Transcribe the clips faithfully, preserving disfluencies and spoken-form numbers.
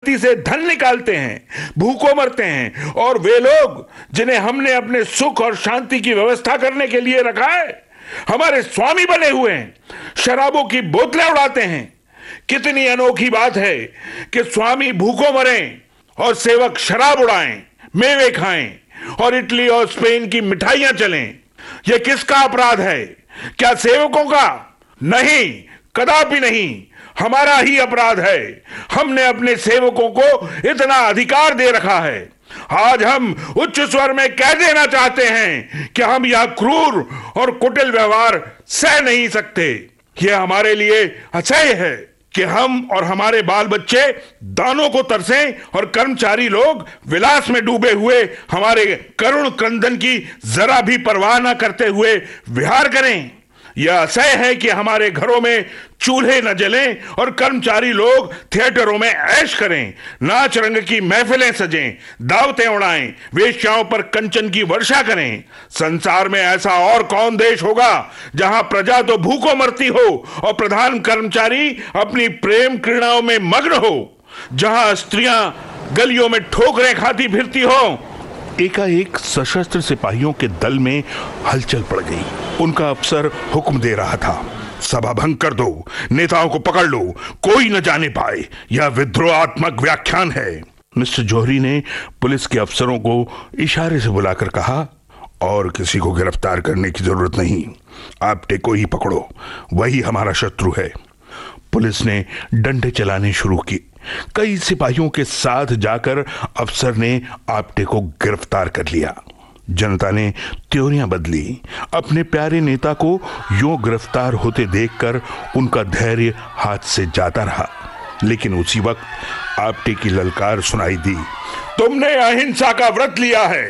धरती से धन निकालते हैं, भूखों मरते हैं, और वे लोग जिन्हें हमने अपने सुख और शांति की व्यवस्था करने के लिए रखा है हमारे स्वामी बने हुए हैं, शराबों की बोतलें उड़ाते हैं। कितनी अनोखी बात है कि स्वामी भूखों मरें और सेवक शराब उड़ाएं, मेवे खाएं और इटली और स्पेन की मिठाइयां चलें। यह किसका अपराध है? क्या सेवकों का? नहीं, कदापि नहीं, हमारा ही अपराध है। हमने अपने सेवकों को इतना अधिकार दे रखा है। आज हम उच्च स्वर में कह देना चाहते हैं कि हम यह क्रूर और कुटिल व्यवहार सह नहीं सकते। यह हमारे लिए असह्य है कि हम और हमारे बाल बच्चे दानों को तरसें और कर्मचारी लोग विलास में डूबे हुए हमारे करुण क्रंदन की जरा भी परवाह न करते हुए विहार करें। यह असह्य है कि हमारे घरों में चूल्हे न जलें और कर्मचारी लोग थिएटरों में ऐश करें, नाच रंग की महफिलें सजें, दावतें उड़ाएं, वेश्याओं पर कंचन की वर्षा करें। संसार में ऐसा और कौन देश होगा जहां प्रजा तो भूखों मरती हो और प्रधान कर्मचारी अपनी प्रेम क्रीड़ाओं में मग्न हो, जहां स्त्रियां गलियों में ठोकरें खाती फिरती हो। एकाएक सशस्त्र सिपाहियों के दल में हलचल पड़ गई। उनका अफसर हुक्म दे रहा था, सभा भंग कर दो, नेताओं को पकड़ लो, कोई न जाने पाए, यह विद्रोहात्मक व्याख्यान है। मिस्टर जौहरी ने पुलिस के अफसरों को इशारे से बुलाकर कहा, और किसी को गिरफ्तार करने की जरूरत नहीं, आपटे को ही पकड़ो, वही हमारा शत्रु है। पुलिस ने डंडे चलाने शुरू की। कई सिपाहियों के साथ जाकर अफसर ने आपटे को गिरफ्तार कर लिया। जनता ने त्योरियां बदली। अपने प्यारे नेता को यूं गिरफ्तार होते देखकर उनका धैर्य हाथ से जाता रहा। लेकिन उसी वक्त आपटे की ललकार सुनाई दी, तुमने अहिंसा का व्रत लिया है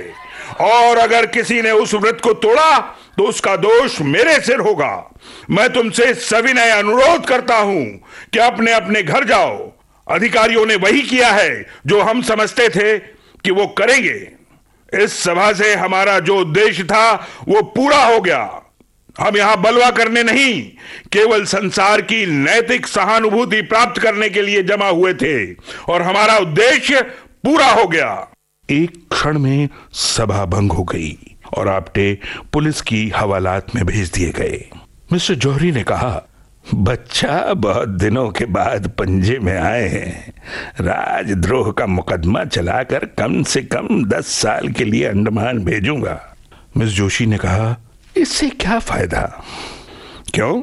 और अगर किसी ने उस व्रत को तोड़ा तो उसका दोष मेरे सिर होगा। मैं तुमसे सविनय अनुरोध करता हूं कि अपने अपने घर जाओ। अधिकारियों ने वही किया है जो हम समझते थे कि वो करेंगे। इस सभा से हमारा जो उद्देश्य था वो पूरा हो गया। हम यहां बलवा करने नहीं, केवल संसार की नैतिक सहानुभूति प्राप्त करने के लिए जमा हुए थे और हमारा उद्देश्य पूरा हो गया। एक क्षण में सभा भंग हो गई और आपटे पुलिस की हवालात में भेज दिए गए। मिस्टर जौहरी ने कहा, बच्चा बहुत दिनों के बाद पंजे में आए हैं। राजद्रोह का मुकदमा चलाकर कम से कम दस साल के लिए अंडमान भेजूंगा। मिस जोशी ने कहा, इससे क्या फायदा? क्यों?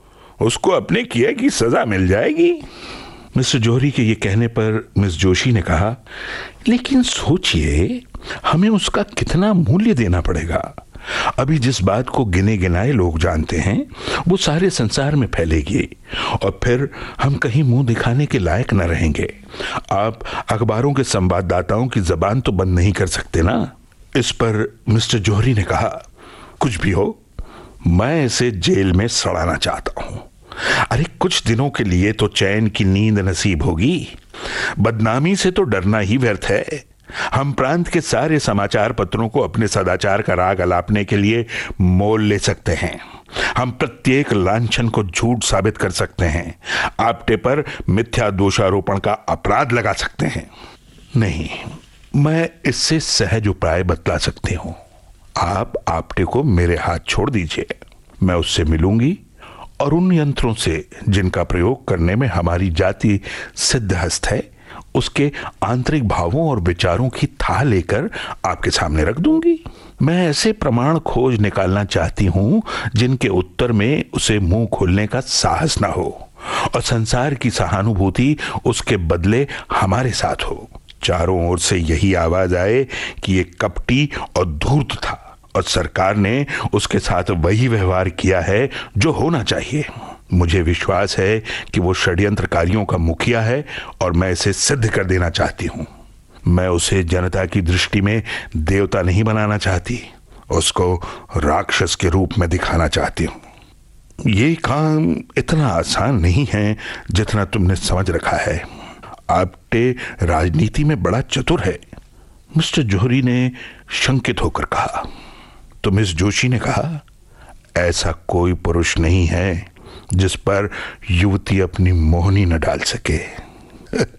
उसको अपने किए की सजा मिल जाएगी। मिस्टर जौहरी के ये कहने पर मिस जोशी ने कहा, लेकिन सोचिए, हमें उसका कितना मूल्य देना पड़ेगा। अभी जिस बात को गिने गिनाए लोग जानते हैं वो सारे संसार में फैलेगी और फिर हम कहीं मुंह दिखाने के लायक न रहेंगे। आप अखबारों के संवाददाताओं की जबान तो बंद नहीं कर सकते ना। इस पर मिस्टर जौहरी ने कहा, कुछ भी हो, मैं इसे जेल में सड़ाना चाहता हूं। अरे कुछ दिनों के लिए तो चैन की नींद नसीब होगी। बदनामी से तो डरना ही व्यर्थ है। हम प्रांत के सारे समाचार पत्रों को अपने सदाचार का राग अलापने के लिए मोल ले सकते हैं। हम प्रत्येक लांछन को झूठ साबित कर सकते हैं। आपटे पर मिथ्या दोषारोपण का अपराध लगा सकते हैं। नहीं, मैं इससे सहज उपाय बतला सकती हूं। आप आपटे को मेरे हाथ छोड़ दीजिए। मैं उससे मिलूंगी और उन यंत्रों से जिनका प्रयोग करने में हमारी जाति सिद्धहस्त है उसके आंतरिक भावों और विचारों की थाह लेकर आपके सामने रख दूंगी। मैं ऐसे प्रमाण खोज निकालना चाहती हूं जिनके उत्तर में उसे मुंह खोलने का साहस ना हो और संसार की सहानुभूति उसके बदले हमारे साथ हो। चारों ओर से यही आवाज आए कि ये कपटी और धूर्त था और सरकार ने उसके साथ वही व्यवहार किया है जो होना चाहिए। मुझे विश्वास है कि वो षड्यंत्रकारियों का मुखिया है और मैं इसे सिद्ध कर देना चाहती हूं। मैं उसे जनता की दृष्टि में देवता नहीं बनाना चाहती, उसको राक्षस के रूप में दिखाना चाहती हूं। ये काम इतना आसान नहीं है जितना तुमने समझ रखा है। आपटे राजनीति में बड़ा चतुर है। मिस्टर जौहरी ने शंकित होकर कहा। तो मिस जोशी ने कहा, ऐसा कोई पुरुष नहीं है जिस पर युवती अपनी मोहनी न डाल सके।